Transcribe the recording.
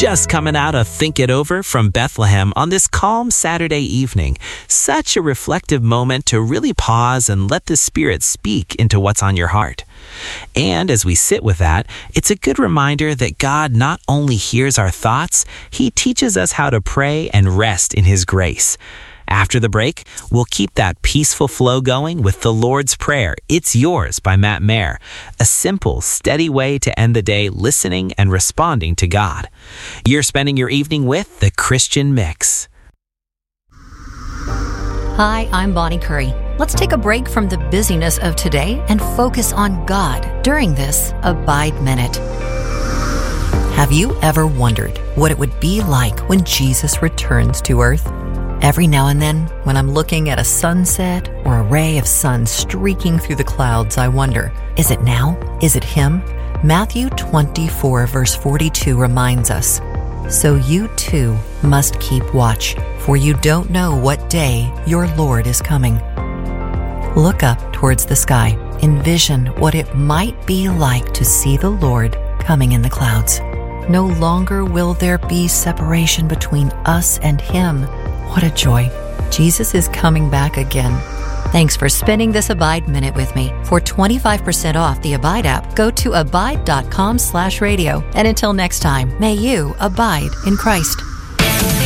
Just coming out of Think It Over from Bethlehem on this calm Saturday evening. Such a reflective moment to really pause and let the Spirit speak into what's on your heart. And as we sit with that, it's a good reminder that God not only hears our thoughts, He teaches us how to pray and rest in His grace. After the break, we'll keep that peaceful flow going with the Lord's Prayer, It's Yours by Matt Maher, a simple, steady way to end the day listening and responding to God. You're spending your evening with The Christian Mix. Hi, I'm Bonnie Curry. Let's take a break from the busyness of today and focus on God during this Abide Minute. Have you ever wondered what it would be like when Jesus returns to earth? Every now and then, when I'm looking at a sunset or a ray of sun streaking through the clouds, I wonder, is it now? Is it Him? Matthew 24, verse 42 reminds us, "So you too must keep watch, for you don't know what day your Lord is coming." Look up towards the sky. Envision what it might be like to see the Lord coming in the clouds. No longer will there be separation between us and Him. What a joy. Jesus is coming back again. Thanks for spending this Abide Minute with me. For 25% off the Abide app, go to abide.com/radio. And until next time, may you abide in Christ.